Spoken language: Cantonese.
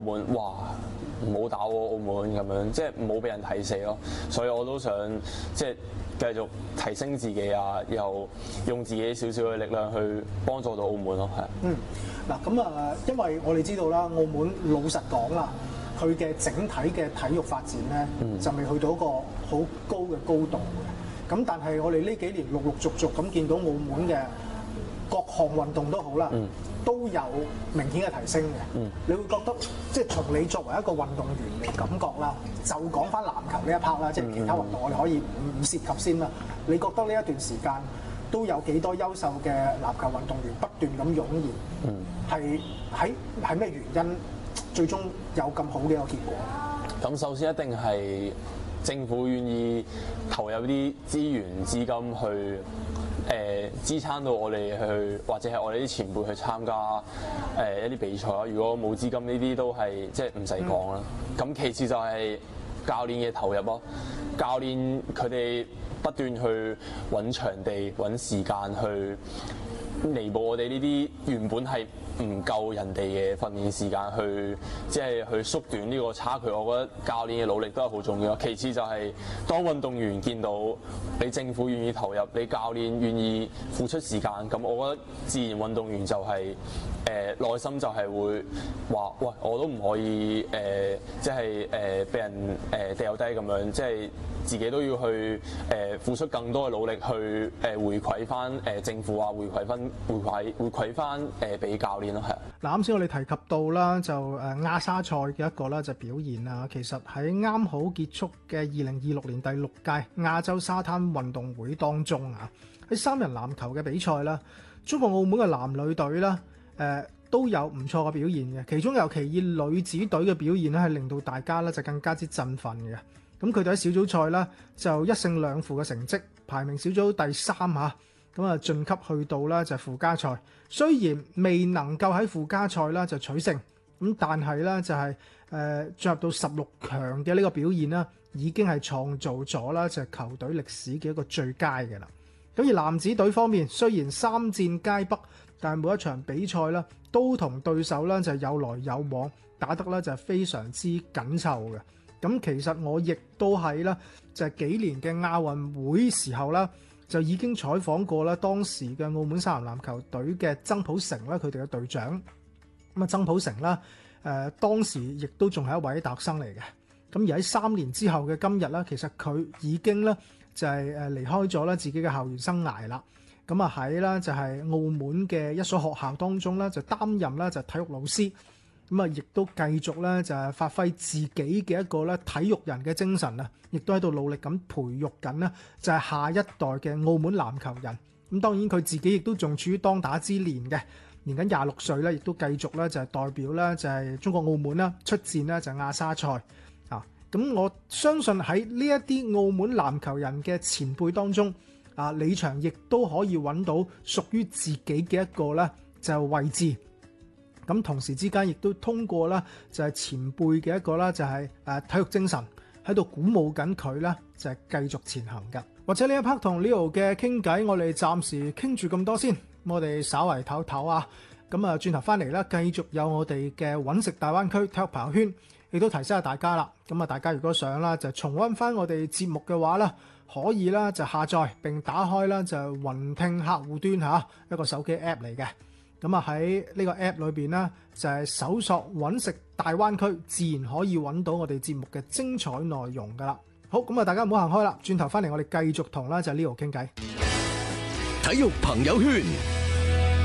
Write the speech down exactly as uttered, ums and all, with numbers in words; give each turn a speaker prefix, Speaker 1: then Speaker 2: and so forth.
Speaker 1: 門哇，唔好打我澳門咁樣，即係唔好俾人睇死咯。所以我都想即係繼續提升自己啊，又用自己少少嘅力量去幫助到澳門咯，係。
Speaker 2: 嗯，嗱咁啊，因為我哋知道啦，澳門老實講啦，佢嘅整體嘅體育發展咧，嗯、就未去到一個好高嘅高度嘅。咁但係我哋呢幾年陸陸續續咁見到澳門嘅各項運動都好啦。嗯都有明顯嘅提升嘅，嗯、你會覺得即係從你作為一個運動員嚟感覺啦，就講翻籃球呢一 part 啦，即係其他運動我哋可以唔唔涉及先啦。你覺得呢一段時間都有幾多優秀嘅籃球運動員不斷咁湧現？係喺係咩原因最終有咁好嘅一個結果？
Speaker 1: 咁首先一定係政府願意投入啲資源資金去。誒、呃、支撐到我哋去，或者係我哋啲前輩去參加誒、呃、一啲比賽啦。如果冇資金，呢啲都係即係唔使講啦。咁、嗯、其次就係教練嘅投入咯。教練佢哋不斷去揾場地、揾時間去彌補我哋呢啲原本係唔夠人哋嘅訓練時間去，即係去縮短呢個差距。我覺得教練嘅努力都係好重要。其次就係當運動員見到你政府願意投入，你教練願意付出時間，咁我覺得自然運動員就係誒內心就係會話：喂，我都唔可以誒、呃，即係誒俾人誒掉低咁樣，即係自己都要去誒、呃、付出更多嘅努力去誒回饋翻誒政府啊，回饋翻回饋回饋翻誒俾教練咯，係。
Speaker 2: 嗱，啱先我哋提及到啦，就誒亞沙賽嘅一個咧就表現啊，其實喺啱好結束嘅二零二六年第六屆亞洲沙灘運動會當中啊，喺三人籃球嘅比賽啦，中國澳門嘅男女隊啦，誒、呃、都有唔錯嘅表現嘅，其中尤其以女子隊嘅表現咧係令到大家咧就更加之振奮嘅。咁佢哋喺小組賽咧就一勝兩負嘅成績，排名小組第三嚇。咁啊晉級去到啦就附加賽，雖然未能夠喺附加賽啦就取勝，咁但係咧就係誒進入到十六強嘅呢個表現啦，已經係創造咗啦就係球隊歷史嘅一個最佳嘅啦。咁而男子隊方面，雖然三戰皆北，但係每一場比賽啦都同對手啦就有來有往，打得咧就係非常之緊湊嘅。咁其實我亦都喺啦就係幾年嘅亞運會時候啦，就已經採訪過啦，當時嘅澳門三人籃球隊嘅曾普成啦，佢哋嘅隊長。咁啊，曾普成啦，誒、呃、當時亦都仲係一位大學生嚟嘅。咁而喺三年之後嘅今日啦，其實佢已經咧就係誒離開咗啦自己嘅校園生涯啦。咁啊喺啦就係澳門嘅一所學校當中啦，就擔任啦就體育老師。咁啊，亦都繼續咧就係發揮自己嘅一個咧體育人嘅精神啊，亦都喺度努力咁培育緊呢就係下一代嘅澳門籃球人。咁當然佢自己亦都仲處於當打之年嘅，年僅廿六歲咧，亦都繼續咧就係代表咧就係中國澳門啦出戰咧就係亞沙賽啊。咁我相信喺呢一啲澳門籃球人嘅前輩當中啊，李翔亦都可以揾到屬於自己嘅一個咧就係位置。咁同時之間亦都通過啦，就係前輩嘅一個啦，就係誒體育精神喺度鼓舞緊佢啦，就係繼續前行嘅。或者呢一 part 同 Leo 嘅傾偈，我哋暫時傾住咁多先，我哋稍為唞唞啊。咁啊，轉頭翻嚟啦，繼續有我哋嘅揾食大灣區體育朋友圈，亦都提醒下大家啦。咁啊，大家如果想啦，就重溫翻我哋節目嘅話啦，可以啦就下載並打開啦就雲聽客戶端嚇一個手機 app 嚟嘅。咁啊喺呢個 app 裏邊呢，就係搜索揾食大灣區，自然可以揾到我哋節目嘅精彩內容噶啦。好，咁啊大家唔好行開啦，轉頭翻嚟我哋繼續同啦就係呢度傾偈。
Speaker 3: 體育朋友圈。